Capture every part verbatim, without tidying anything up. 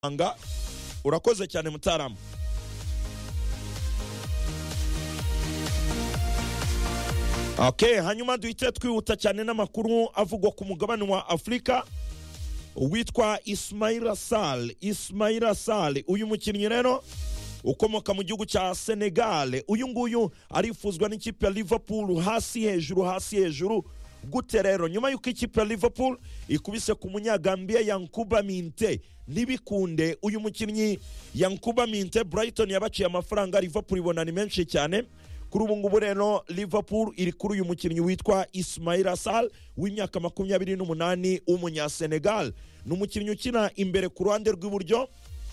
anga urakoze cyane Mutarama. Okay, hanyuma duhite twihuta cyane n'amakuru avugwa ku mugabane wa Afrika. Witwa Ismaila Sarr, Ismaila Sarr uyu mukinnyi rero ukomoka mu gihugu cya Senegal. Uyu nguyu arifuzwa n'ikipe ya Liverpool hasi hejuru hasi hejuru. Gute rero nyuma yuko ikipe ya Liverpool ikubise ku munyagambia Yankuba Minte nibikunde uyu mukinnyi Yankuba Minte Brighton yabaciye amafaranga, Liverpool ibona ni menshi cyane. Kuri ubu ngubu rero Liverpool iri kuri uyu mukinnyi witwa Ismaila Sarr w'imyaka makumyabiri n'umunani w'umunya Senegal. Ni umukinnyi ukina imbere ku ruhande rw'iburyo.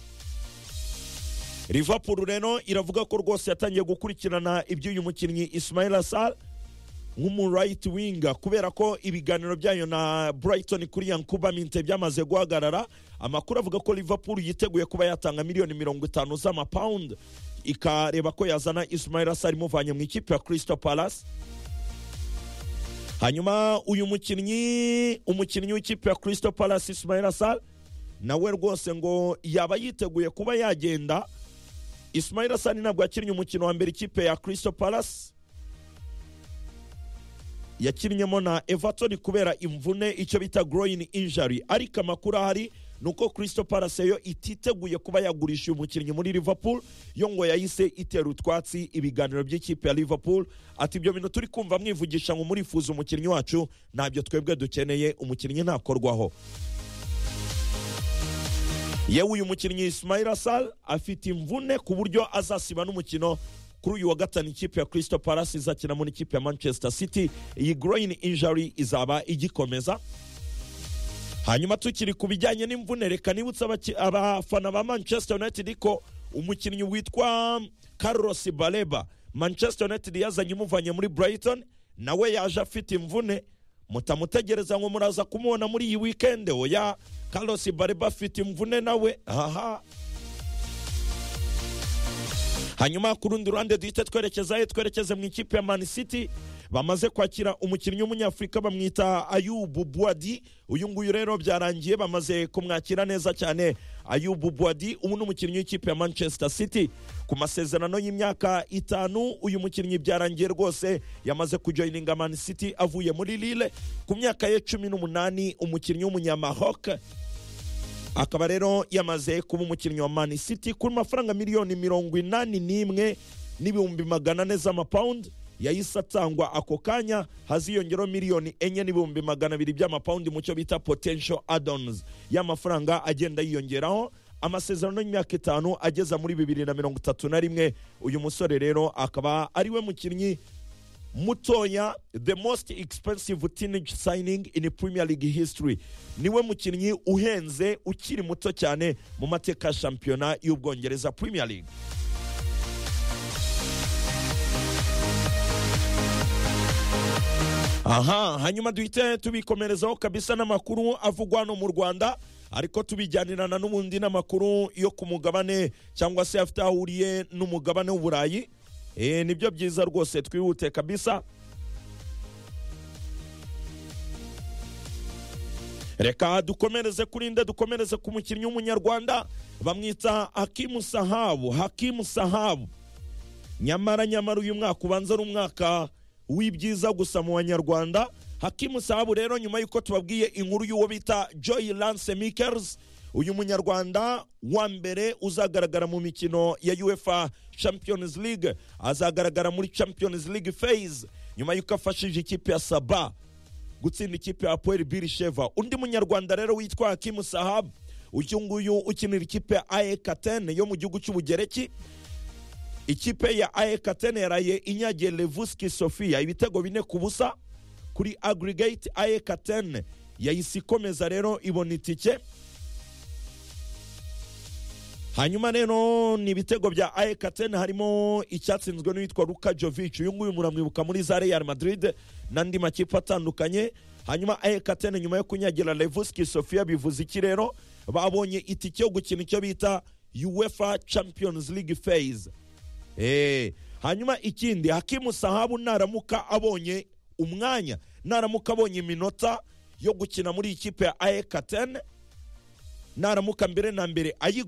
Liverpool rero iravuga ko rwose yatangiye gukurikirana iby'uyu mukinnyi Ismaila Sarr nk'umu right winger kubera ko ibiganiro byayo na Brighton kuri Yankuba Minte byamaze guhagarara. Amakuru avuga ko Liverpool yiteguye kuba yatanga miliyoni mirongo itanu z'amapound ikareba ko yazana Ismaila Sarr imuvanye mu ikipe ya Crystal Palace. Hanyuma uyu mukinnyi umukinnyi w'ikipe ya Crystal Palace Ismaila Sarr nawe rwose ngo yaba yiteguye kuba yagenda. Ismaila Sarr nabwo yakinnye umukino wa mbere ikipe ya Crystal Palace yakinnyemo na Everton kubera imvune icyo bita groin injury, ariko amakuru ahari nuko Crystal Palace yo ititeguye kuba yagurisha umukinnyi muri Liverpool, yo ngo yahise itera utwatsi ibiganiro by'ikipe ya Liverpool. Ati ibyo bintu turi kumva mwivugisha ngo murifuza umukinnyi wacu ntabyo twebwe dukeneye, umukinnyi ntakorwaho. Yewe uyu mukinnyi Ismaila Sarr afite imvune ku buryo azasiba n'umukino kuri uyu wa gatanu ikipe ya Crystal Palace izakina muri ikipe ya Manchester City. Iyi groin injury izaba igikomeza. Hanyuma tukiri ku bijyanye n'imvune, reka nibutsa abafana ba Manchester United ko umukinnyi witwa Carlos Baleba Manchester United yazanye umuvanye muri Brighton, nawe yaje afite imvune. Mutamutegereza ngo muraza kumubona muri iyi weekend. Oya, Carlos Baleba afite imvune nawe. Aha. Hanyuma ku rundi ruhande duhite twerekeza twerekeze mu ikipe ya Man City. Bamaze kwakira umukinnyi w'umunyafrika bamwita Ayubu Bouadi. Uyu nguyu rero byarangiye bamaze kumwakira neza cyane. Ayubu Bouadi ubu ni umukinnyi w'ikipe ya Manchester City ku masezerano y'imyaka itanu. Uyu mukinnyi byarangiye rwose yamaze kujoininga Man City avuye muri Lille ku myaka ye cumi n'umunani. Umukinnyi w'umunyamaroc akaba rero yamaze kuba umukinnyi wa Man City kuri mafaranga miliyoni mirongo inani n'imwe n'ibihumbi magana ane z'amapound. Yahise atangwa ako kanya, haziyongeraho miliyoni enye n'ibihumbi magana abiri by'amapound mu cyo bita potential add-ons y'amafaranga agenda yiyongeraho. Amasezerano y'imyaka itanu ageza muri bibiri na mirongo itatu na rimwe. Uyu musore rero akaba ariwe mukinnyi mutoya, the most expensive teenage signing in Premier League history. Niwe mukinnyi uhenze ukiri muto cyane mu mateka shampiyona y'Ubwongereza Premier League. Aha, hanyuma duhite tubikomerezaho kabisa n'amakuru avugwa no mu Rwanda, ariko tubijyanirana n'ubundi n'amakuru yo ku mugabane cyangwa se afite ahuriye n'umugabane w'Uburayi. Eh, nibyo byiza rwose twihute kabisa. Reka dukomereze kurinde dukomereze ku mukinnyi w'umunyarwanda bamwita Hakimu Sahabu. Hakimu Sahabu nyamara nyamara uyu mwaka ubanza ari umwaka w'ibyiza gusa mu banyarwanda. Hakimu Sahabu rero nyuma yuko tubabwiye inkuru y'uwo bita Joy Lance Michels, uyu munyarwanda wa mbere uzagaragara mu mikino ya UEFA Champions League, azagaragara muri Champions League phase nyuma yuko afashije ikipe ya Saba gutsinda ikipe ya Apoel Beersheva. Undi munyarwanda rero witwa Hakimu Sahabu, uyu nguyu ukinira ikipe ya A E K Athens yo mu gihugu cy'Ubugereki. Ikipe ya A E K Athens yaraye inyagiye Levski Sofia ibitego bine ku busa kuri aggregate. A E K Athens yahise ikomeza rero ibona itike. Hanyuma rero ni ibitego bya A E K Athens harimo icyatsinzwe n'uwitwa Luka Jovic. Uyu nguyu muramwibuka muri za Real Madrid n'andi makipe atandukanye. Hanyuma A E K Athens nyuma yo kunyagira Levski Sofia bivuze iki rero? Babonye itike yo gukina icyo bita UEFA Champions League phase. Eh, hanyuma ikindi Hakimu Sahabu naramuka abonye umwanya, naramuka abonye iminota yo gukina muri ikipe ya A E K Athens naramuka mbere na mbere ayi